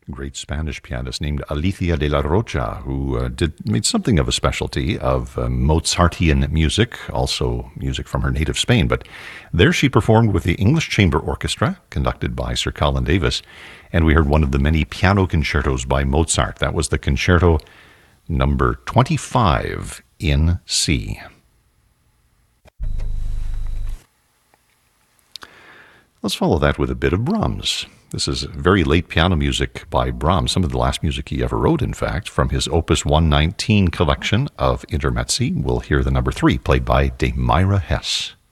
great Spanish pianist named Alicia de la Rocha, who made something of a specialty of Mozartian music, also music from her native Spain. But there she performed with the English Chamber Orchestra, conducted by Sir Colin Davis, and we heard one of the many piano concertos by Mozart. That was the concerto number 25 in C. Let's follow that with a bit of Brahms. This is very late piano music by Brahms, some of the last music he ever wrote, in fact, from his Opus 119 collection of Intermezzi. We'll hear the number 3, played by Dame Myra Hess.